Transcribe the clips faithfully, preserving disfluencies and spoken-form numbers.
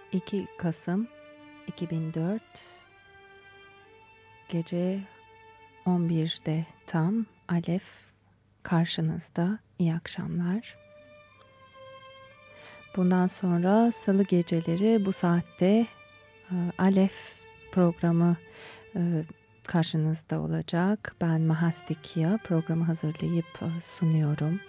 iki Kasım iki bin dört gece on birde tam Alef karşınızda. İyi akşamlar. Bundan sonra salı geceleri bu saatte e, Alef programı e, karşınızda olacak. Ben Mahastikia programı hazırlayıp e, sunuyorum.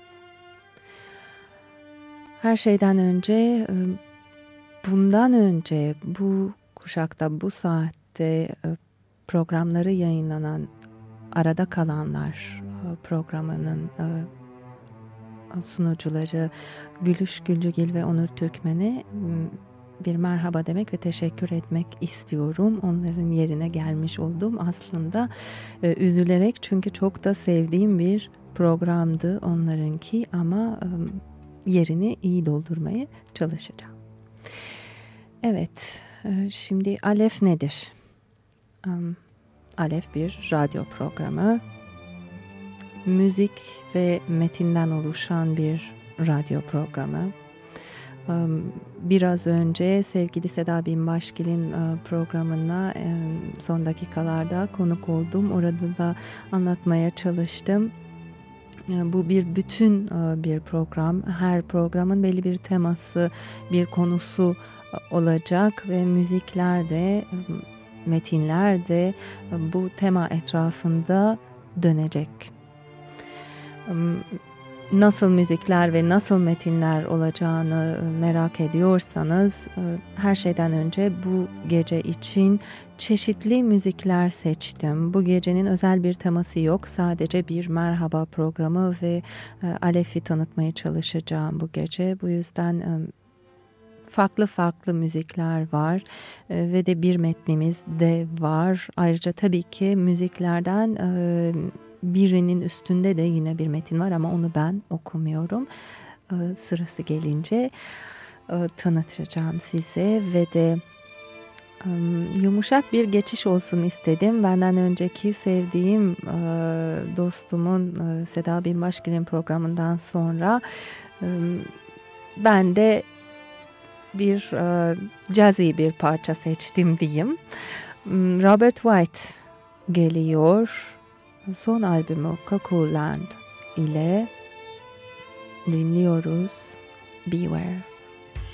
Her şeyden önce e, bundan önce bu kuşakta bu saatte e, programları yayınlanan Arada Kalanlar e, programının e, sunucuları Gülüş Gülcügil ve Onur Türkmen'e bir merhaba demek ve teşekkür etmek istiyorum. Onların yerine gelmiş oldum aslında e, üzülerek, çünkü çok da sevdiğim bir programdı onlarınki, ama e, yerini iyi doldurmaya çalışacağım. Evet, e, şimdi Alef nedir? Um, Alef bir radyo programı. Müzik ve metinden oluşan bir radyo programı. Biraz önce sevgili Seda Binbaşgil'in programına son dakikalarda konuk oldum. Orada da anlatmaya çalıştım. Bu bir bütün bir program. Her programın belli bir teması, bir konusu olacak ve müzikler de, metinler de bu tema etrafında dönecek. Nasıl müzikler ve nasıl metinler olacağını merak ediyorsanız, her şeyden önce bu gece için çeşitli müzikler seçtim. Bu gecenin özel bir teması yok. Sadece bir merhaba programı ve Alef'i tanıtmaya çalışacağım bu gece. Bu yüzden farklı farklı müzikler var ve de bir metnimiz de var. Ayrıca tabii ki müziklerden birinin üstünde de yine bir metin var, ama onu ben okumuyorum. Sırası gelince tanıtacağım size ve de yumuşak bir geçiş olsun istedim. Benden önceki sevdiğim dostumun Seda Binbaşgil'in programından sonra ben de bir cazzy bir parça seçtim diyeyim. Robert White geliyor. Son albümü Cuckoo Land ile dinliyoruz. Beware.